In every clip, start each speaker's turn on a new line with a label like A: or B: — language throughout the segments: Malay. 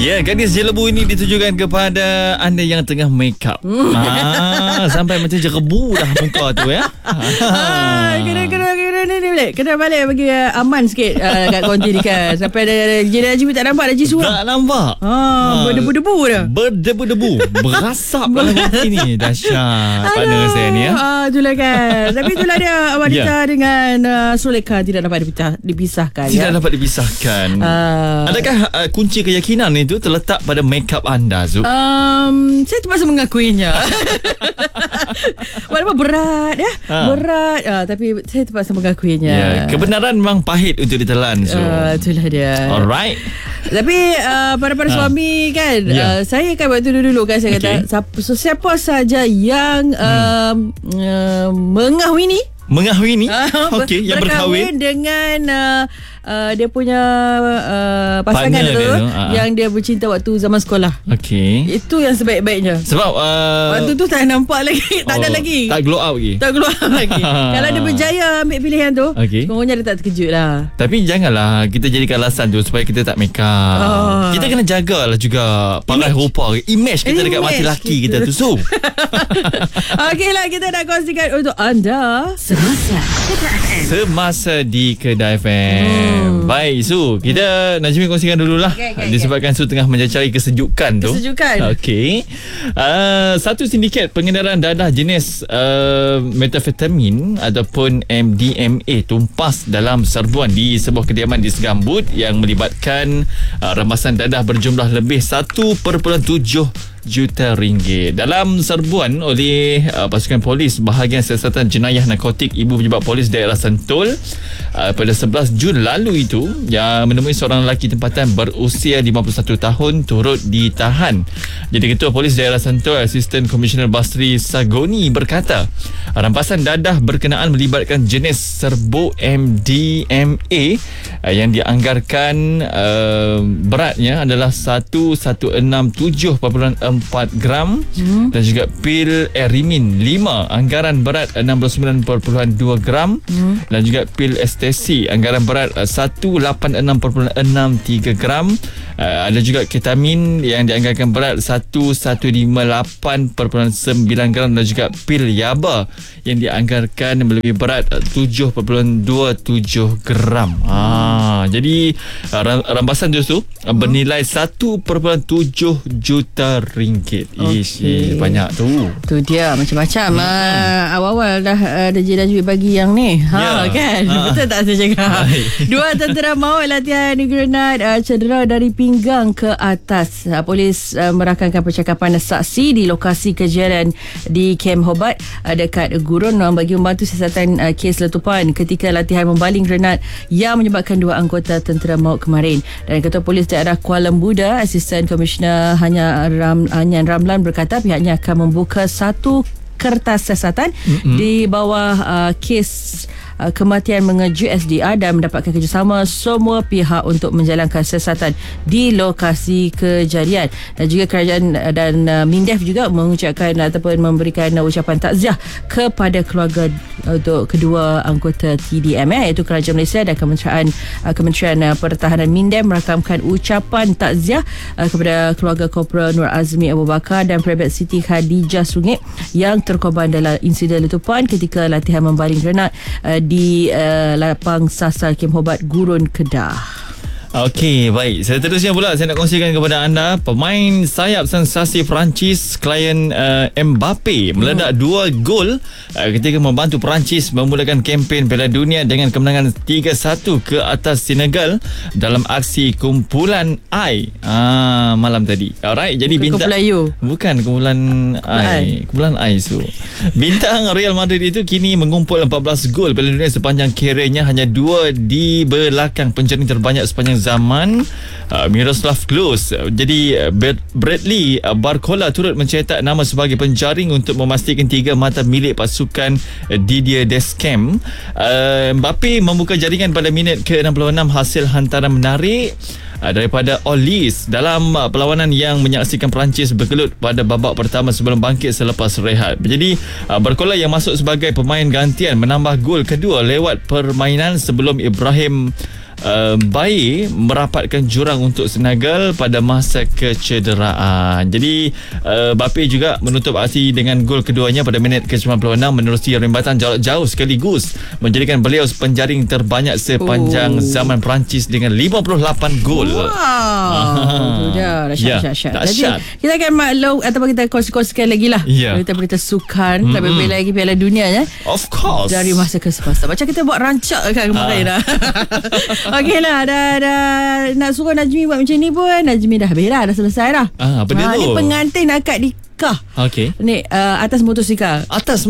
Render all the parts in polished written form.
A: Ya, gadis jelebu ini ditujukan kepada anda yang tengah make up. Sampai macam jerebu dah muka tu ya.
B: Kena balik bagi aman sikit kat konti ni kan. Sampai ada Haji tak nampak Haji suruh.
A: Tak nampak.
B: Berdebu-debu dah.
A: Berdebu-debu. Berasap dalam hati ni. Dahsyat partner saya ni ya.
B: Itulah kan. Tapi itulah dia wanita dengan Sulekha tidak dapat dipisahkan.
A: Tidak dapat dipisahkan. Adakah kunci keyakinan itu terletak pada make up anda, Zul?
B: Saya terpaksa mengakuinya. Walaupun berat ya. Berat tapi saya terpaksa mengakuinya.
A: Ya, kebenaran memang pahit untuk ditelan, Zul.
B: Itulah dia.
A: Alright.
B: Tapi para suami kan, saya kan waktu dulu kan saya kata siapa saja yang mengahwini
A: yang berkahwin
B: dengan dia punya pasangan tu yang dia bercinta waktu zaman sekolah. Itu yang sebaik-baiknya.
A: Sebab
B: waktu tu tak nampak lagi, tak ada lagi.
A: Tak glow up lagi.
B: Kalau dia berjaya ambil pilihan tu, sebenarnya dia tak terkejut lah.
A: Tapi janganlah kita jadikan alasan tu supaya kita tak make up. Kita kena jagalah juga parai rupa, image kita dekat mata lelaki kita tu.
B: Okeylah, kita nak kongsikan untuk anda
A: Semasa di Kedah FM. Baik, Su, kita Najmi kongsikan dululah. Disebabkan Su tengah mencari kesejukan tu. Okey. Satu sindiket pengedaran dadah jenis metafetamin ataupun MDMA tumpas dalam serbuan di sebuah kediaman di Segambut yang melibatkan rampasan dadah berjumlah lebih 1.7 juta ringgit. Dalam serbuan oleh pasukan polis bahagian siasatan jenayah narkotik Ibu Pejabat Polis Daerah Sentul pada 11 Jun lalu itu, yang menemui seorang lelaki tempatan berusia 51 tahun turut ditahan. Jadi Ketua Polis Daerah Sentul Asisten Komisioner Basri Sagoni berkata, rampasan dadah berkenaan melibatkan jenis serbuk MDMA yang dianggarkan beratnya adalah 1167.4 gram dan juga pil Erimin 5 anggaran berat 69.2 gram dan juga pil estesi anggaran berat 186.63 gram. Ada juga ketamin yang dianggarkan berat 1158.9 gram dan juga pil yaba yang dianggarkan lebih berat 7.27 gram. Jadi rampasan tu bernilai 1.7 juta ringgit. Banyak tu. Tu dia macam-macam. Awal-awal dah ada Najib bagi yang ni. Kan? Betul tak saya cakap? 2 tentera maut latihan di grenad cedera dari pinggang ke atas. Polis merakamkan percakapan saksi di lokasi kejadian di Kem Hobart dekat Gurun bagi membantu siasatan kes letupan ketika latihan membaling grenad yang menyebabkan 2 anggota tentera maut kemarin. Dan Ketua Polis Daerah Kuala Muda Asisten Komisioner Hanyan Ramlan berkata pihaknya akan membuka satu kertas siasatan di bawah kes kematian mengejut SDR dan mendapatkan kerjasama semua pihak untuk menjalankan siasatan di lokasi kejadian. Dan juga kerajaan dan MINDEF juga mengucapkan ataupun memberikan ucapan takziah kepada keluarga untuk kedua anggota TDM iaitu Kerajaan Malaysia dan Kementerian Pertahanan. MINDEF merakamkan ucapan takziah kepada keluarga Korporal Nur Azmi Abu Bakar dan Private Siti Khadijah Sungit yang terkorban dalam insiden letupan ketika latihan membaling granat di lapang sasar Kem Hobart Gurun, Kedah. Okey, baik. Seterusnya pula saya nak kongsikan kepada anda pemain sayap sensasi Perancis klien Mbappe meledak 2 gol ketika membantu Perancis memulakan kempen Piala Dunia dengan kemenangan 3-1 ke atas Senegal dalam aksi kumpulan I malam tadi. Alright, jadi bintang bukan kumpulan I. Kumpulan I so. Bintang Real Madrid itu kini mengumpul 14 gol Piala Dunia sepanjang kerjanya, hanya 2 di belakang penjaring terbanyak sepanjang zaman Miroslav Klose. Jadi Bradley Barcola turut mencetak nama sebagai penjaring untuk memastikan 3 mata milik pasukan Didier Deschamps. Mbappe membuka jaringan pada minit ke-66 hasil hantaran menarik daripada Olis dalam perlawanan yang menyaksikan Perancis berkelut pada babak pertama sebelum bangkit selepas rehat. Jadi Barcola yang masuk sebagai pemain gantian menambah gol kedua lewat permainan sebelum Ibrahim Bayi merapatkan jurang untuk Senegal pada masa kecederaan. Jadi Mbappe juga menutup aksi dengan gol keduanya pada minit ke-96 menerusi rembatan jarak jauh sekaligus menjadikan beliau penjaring terbanyak sepanjang zaman Perancis dengan 58 gol.
B: Wow. Dahsyat. Jadi kita akan maklum ataupun kita kongsi-kongsikan lagi lah berita-berita sukan, lebih lagi Piala Dunia ya.
A: Of course.
B: Dari masa ke semasa. Macam kita buat rancak kan kemarin dah. Okeylah, dah nak suruh Najmi buat macam ni pun Najmi dah habis dah selesai dah.
A: Apa dia tu?
B: Ni pengantin akad nikah.
A: Okey.
B: Ni atas motosikal.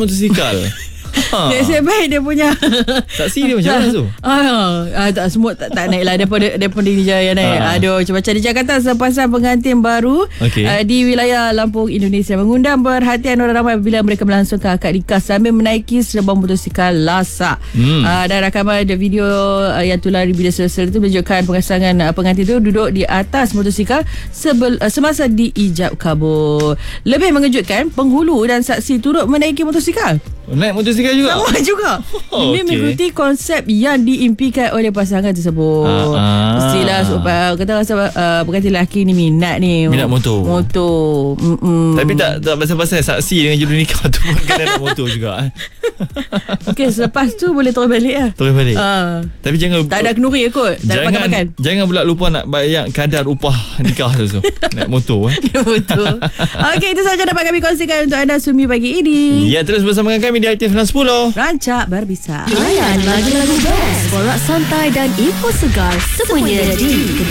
B: Nasib baik dia punya
A: saksi dia macam mana tu?
B: Tak semua tak naik lah. Daripada ni je yang naik. Aduh, macam di Jakarta sepasang pengantin baru di wilayah Lampung, Indonesia mengundang perhatian orang ramai bila mereka melangsungkan akad nikah sambil menaiki sebuah motosikal lasak. Dan rakaman video yang tular di media sosial itu menunjukkan pasangan pengantin itu duduk di atas motosikal semasa diijab kabul. Lebih mengejutkan, penghulu dan saksi turut menaiki motosikal.
A: Naik motosikal juga?
B: Sama juga. Ini mengikuti konsep yang diimpikan oleh pasangan tersebut. Mestilah kata rasa pengantin lelaki ni minat motor.
A: Tapi tak pasal-pasal saksi dengan juru nikah tu pun kena nak motor juga.
B: Okey, selepas tu boleh terus balik lah. Tapi jangan tak ada kenuri kot. Tak ada makan.
A: Jangan pula lupa nak bayar kadar upah nikah tu. Naik motor.
B: Okey, itu sahaja dapat kami kongsikan untuk anda Sumi pagi ini.
A: Ya, terus bersama kami di Aktif 10.
B: Rancak berbisa.
C: Layan lagu-lagu best, borak santai dan info segar semuanya di